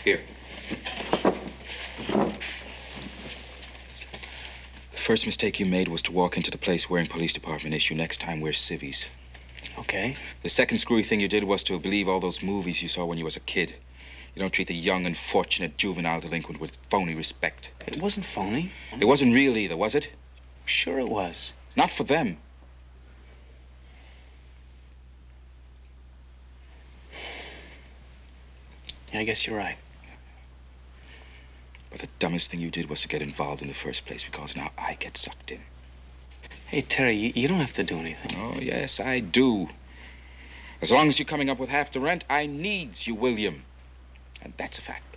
Here. The first mistake you made was to walk into the place wearing police department issue. Next time, wear civvies. Okay. The second screwy thing you did was to believe all those movies you saw when you was a kid. You don't treat the young, unfortunate juvenile delinquent with phony respect. It wasn't phony. It wasn't real either, was it? Sure it was. Not for them. Yeah, I guess you're right. But the dumbest thing you did was to get involved in the first place, because now I get sucked in. Hey, Terry, you don't have to do anything. Oh, yes, I do. As long as you're coming up with half the rent, I needs you, William. And that's a fact.